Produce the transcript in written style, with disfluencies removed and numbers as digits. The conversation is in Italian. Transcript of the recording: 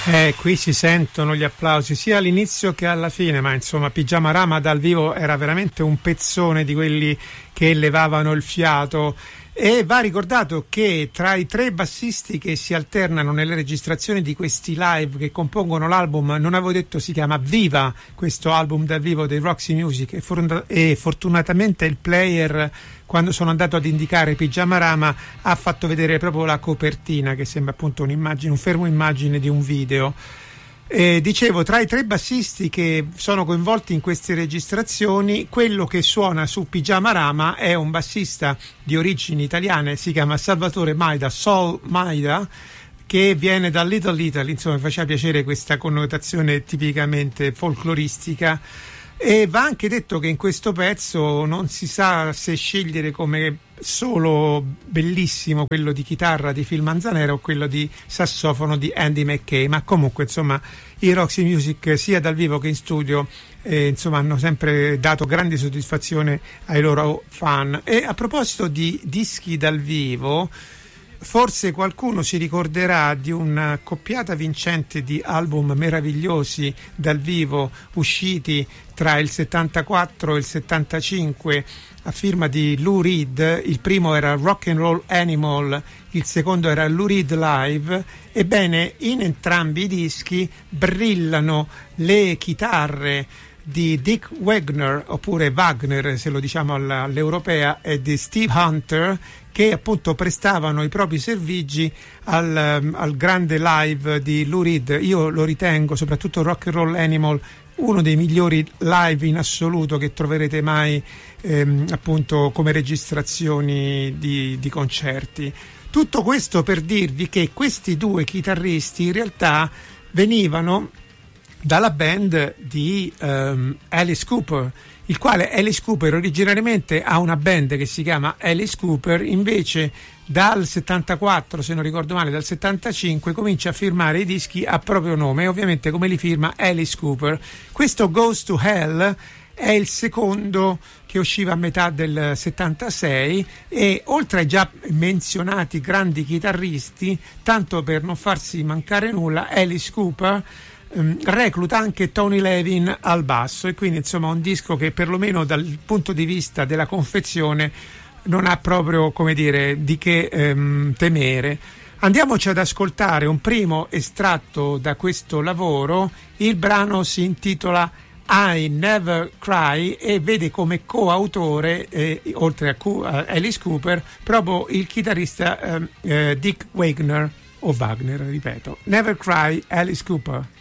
Qui si sentono gli applausi sia all'inizio che alla fine, ma insomma Pyjama Rama dal vivo era veramente un pezzone di quelli che levavano il fiato. E va ricordato che tra i 3 bassisti che si alternano nelle registrazioni di questi live che compongono l'album, non avevo detto si chiama Viva, questo album dal vivo dei Roxy Music, e fortunatamente il player, quando sono andato ad indicare Pyjama Rama, ha fatto vedere proprio la copertina, che sembra appunto un'immagine, un fermo immagine di un video. Dicevo, tra i 3 bassisti che sono coinvolti in queste registrazioni, quello che suona su Pyjama Rama è un bassista di origini italiane, si chiama Salvatore Maida, Sol Maida, che viene da Little Italy, insomma faceva piacere questa connotazione tipicamente folcloristica. E va anche detto che in questo pezzo non si sa se scegliere come solo bellissimo quello di chitarra di Phil Manzanera o quello di sassofono di Andy McKay, ma comunque insomma i Roxy Music sia dal vivo che in studio insomma hanno sempre dato grande soddisfazione ai loro fan. E a proposito di dischi dal vivo, forse qualcuno si ricorderà di una coppiata vincente di album meravigliosi dal vivo usciti tra il 74 e il 75 a firma di Lou Reed. Il primo era Rock and Roll Animal, il secondo era Lou Reed Live. Ebbene, in entrambi i dischi brillano le chitarre di Dick Wagner, oppure Wagner se lo diciamo all'europea, e di Steve Hunter, che appunto prestavano i propri servigi al grande live di Lou Reed. Io lo ritengo, soprattutto Rock and Roll Animal, uno dei migliori live in assoluto che troverete mai appunto come registrazioni di concerti. Tutto questo per dirvi che questi 2 chitarristi in realtà venivano dalla band di Alice Cooper, il quale Alice Cooper originariamente ha una band che si chiama Alice Cooper, invece dal 74, se non ricordo male, dal 75 comincia a firmare i dischi a proprio nome, e ovviamente come li firma Alice Cooper. Questo Goes to Hell è il secondo, che usciva a metà del 76, e oltre ai già menzionati grandi chitarristi, tanto per non farsi mancare nulla, Alice Cooper recluta anche Tony Levin al basso, e quindi insomma un disco che perlomeno dal punto di vista della confezione non ha proprio, come dire, di che temere. Andiamoci ad ascoltare un primo estratto da questo lavoro. Il brano si intitola I Never Cry e vede come coautore, oltre a Alice Cooper, proprio il chitarrista Dick Wagner, o Wagner, ripeto. Never Cry, Alice Cooper.